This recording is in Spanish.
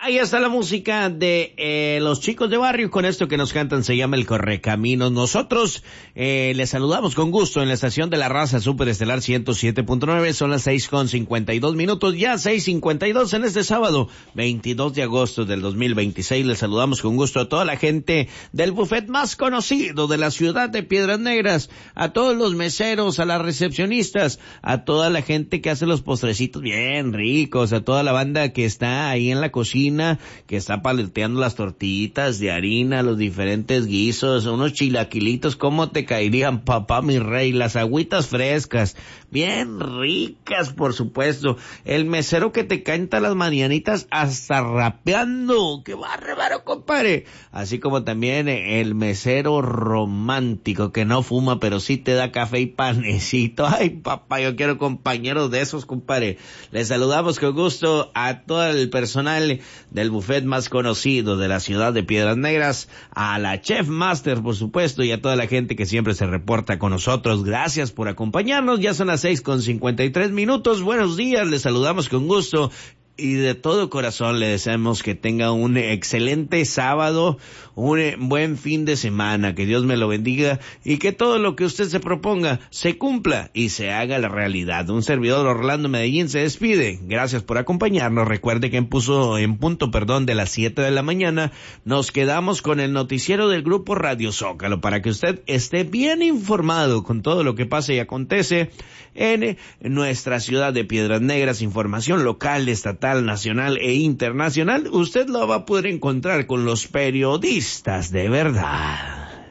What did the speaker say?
Ahí está la música de los chicos de barrio. Con esto que nos cantan se llama El Correcaminos. Nosotros les saludamos con gusto en la estación de la raza Superestelar 107.9. Son las 6:52, ya 6:52 en este sábado 22 de agosto del 2026. Les saludamos con gusto a toda la gente del buffet más conocido de la ciudad de Piedras Negras, a todos los meseros, a las recepcionistas, a toda la gente que hace los postrecitos bien ricos, a toda la banda que está ahí en la cocina, que está paleteando las tortillitas de harina, los diferentes guisos, unos chilaquilitos. ¿Cómo te caerían, papá mi rey? Las agüitas frescas, bien ricas, por supuesto. El mesero que te canta las mañanitas hasta rapeando. ¡Qué bárbaro, compadre! Así como también el mesero romántico que no fuma, pero sí te da café y panecito. Ay, papá, yo quiero compañeros de esos, compadre. Les saludamos con gusto a todo el personal del buffet más conocido de la ciudad de Piedras Negras, a la Chef Master, por supuesto, y a toda la gente que siempre se reporta con nosotros. Gracias por acompañarnos. Ya son las 6:53. Buenos días, les saludamos con gusto. Y de todo corazón le deseamos que tenga un excelente sábado, un buen fin de semana, que Dios me lo bendiga y que todo lo que usted se proponga se cumpla y se haga la realidad. Un servidor, Orlando Medellín, se despide. Gracias por acompañarnos. Recuerde que en punto de las 7 de la mañana nos quedamos con el noticiero del grupo Radio Zócalo para que usted esté bien informado con todo lo que pasa y acontece en nuestra ciudad de Piedras Negras. Información local, estatal, nacional e internacional, usted lo va a poder encontrar con los periodistas de verdad.